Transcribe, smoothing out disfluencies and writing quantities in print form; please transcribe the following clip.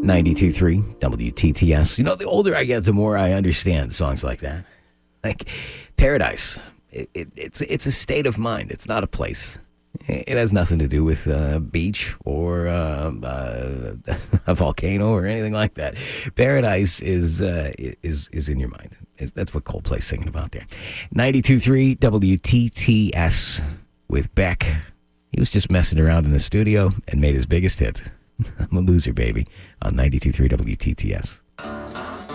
92.3 WTTS. You know, the older I get, the more I understand songs like that. Like Paradise. It's a state of mind. It's not a place. It has nothing to do with a beach or a volcano or anything like that. Paradise is in your mind. That's what Coldplay's singing about there. 92.3 WTTS with Beck. He was just messing around in the studio and made his biggest hit. I'm a Loser, baby, on 92.3 WTTS.